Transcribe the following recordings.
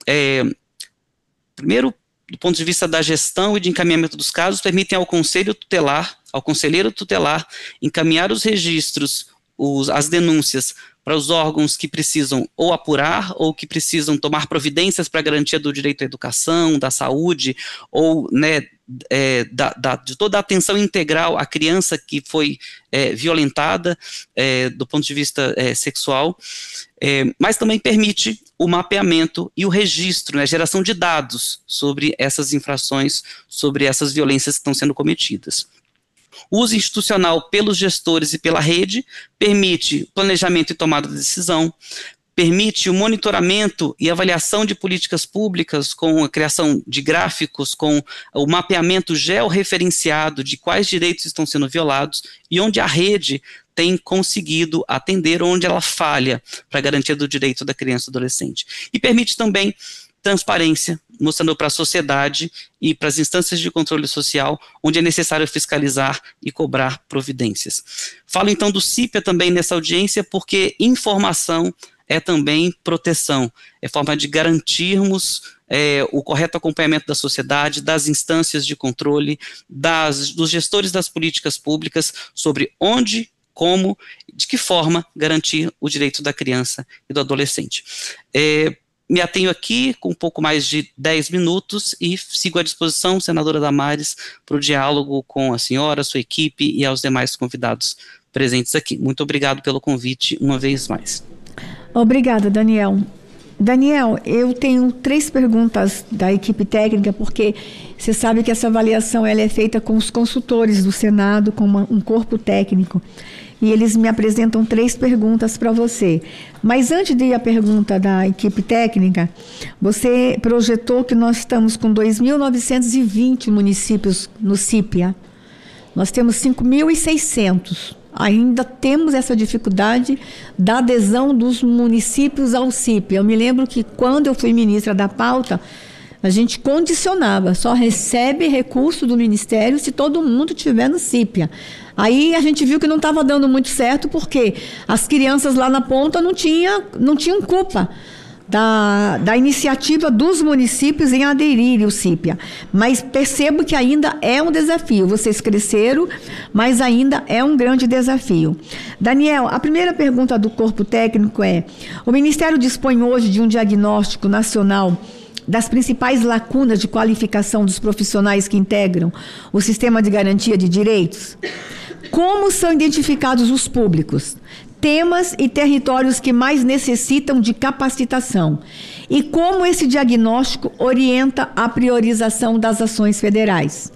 primeiro, do ponto de vista da gestão e de encaminhamento dos casos, permitem ao conselheiro tutelar, encaminhar os registros, as denúncias para os órgãos que precisam ou apurar ou que precisam tomar providências para a garantia do direito à educação, da saúde, ou, né, de toda a atenção integral à criança que foi violentada do ponto de vista sexual, mas também permite o mapeamento e o registro, né, a geração de dados sobre essas infrações, sobre essas violências que estão sendo cometidas. O uso institucional pelos gestores e pela rede permite planejamento e tomada de decisão, permite o monitoramento e avaliação de políticas públicas com a criação de gráficos, com o mapeamento georreferenciado de quais direitos estão sendo violados e onde a rede tem conseguido atender, onde ela falha para a garantia do direito da criança e do adolescente. E permite também transparência, mostrando para a sociedade e para as instâncias de controle social onde é necessário fiscalizar e cobrar providências. Falo então do CIPIA também nessa audiência porque informação é também proteção, é forma de garantirmos o correto acompanhamento da sociedade, das instâncias de controle, dos gestores das políticas públicas sobre onde, como, de que forma garantir o direito da criança e do adolescente. Me atenho aqui com um pouco mais de 10 minutos e sigo à disposição, senadora Damares, para o diálogo com a senhora, a sua equipe e aos demais convidados presentes aqui. Muito obrigado pelo convite uma vez mais. Obrigada, Daniel. Daniel, eu tenho 3 perguntas da equipe técnica, porque você sabe que essa avaliação ela é feita com os consultores do Senado, com um corpo técnico. E eles me apresentam 3 perguntas para você. Mas antes de ir à pergunta da equipe técnica, você projetou que nós estamos com 2.920 municípios no CIPIA. Nós temos 5.600. Ainda temos essa dificuldade da adesão dos municípios ao CIPIA. Eu me lembro que quando eu fui ministra da pauta, a gente condicionava, só recebe recurso do Ministério se todo mundo estiver no CIPIA. Aí a gente viu que não estava dando muito certo, porque as crianças lá na ponta não tinham culpa da iniciativa dos municípios em aderir ao CIPIA. Mas percebo que ainda é um desafio. Vocês cresceram, mas ainda é um grande desafio. Daniel, a primeira pergunta do corpo técnico é: o Ministério dispõe hoje de um diagnóstico nacional das principais lacunas de qualificação dos profissionais que integram o sistema de garantia de direitos? Como são identificados os públicos, temas e territórios que mais necessitam de capacitação? E como esse diagnóstico orienta a priorização das ações federais?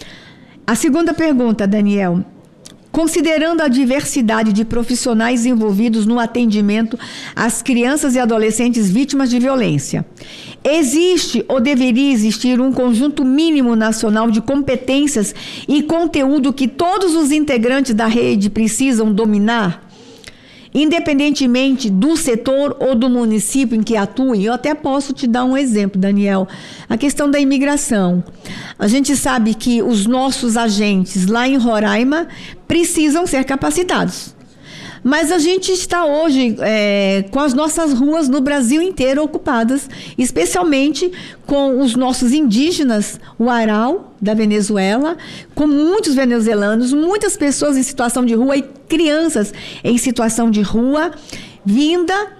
A segunda pergunta, Daniel: considerando a diversidade de profissionais envolvidos no atendimento às crianças e adolescentes vítimas de violência, existe ou deveria existir um conjunto mínimo nacional de competências e conteúdo que todos os integrantes da rede precisam dominar, independentemente do setor ou do município em que atuem? Eu até posso te dar um exemplo, Daniel. A questão da imigração. A gente sabe que os nossos agentes lá em Roraima precisam ser capacitados. Mas a gente está hoje com as nossas ruas no Brasil inteiro ocupadas, especialmente com os nossos indígenas, o Aral, da Venezuela, com muitos venezuelanos, muitas pessoas em situação de rua e crianças em situação de rua, vinda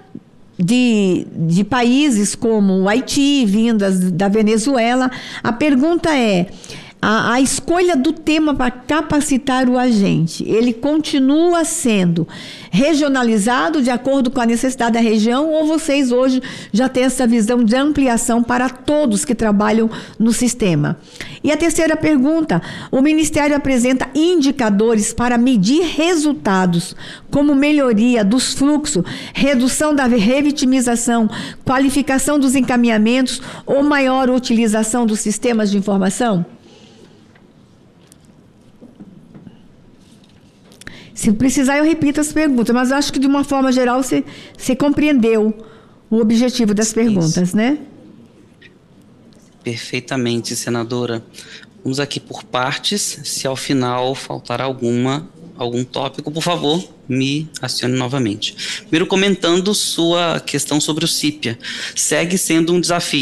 de países como o Haiti, vindas da Venezuela. A pergunta é: a escolha do tema para capacitar o agente, ele continua sendo regionalizado de acordo com a necessidade da região, ou vocês hoje já têm essa visão de ampliação para todos que trabalham no sistema? E a terceira pergunta: o Ministério apresenta indicadores para medir resultados, como melhoria dos fluxos, redução da revitimização, qualificação dos encaminhamentos ou maior utilização dos sistemas de informação? Se precisar, eu repito as perguntas, mas acho que, de uma forma geral, você compreendeu o objetivo das perguntas, né? Perfeitamente, senadora. Vamos aqui por partes. Se ao final faltar algum tópico, por favor, me acione novamente. Primeiro, comentando sua questão sobre o CIPIA. Segue sendo um desafio.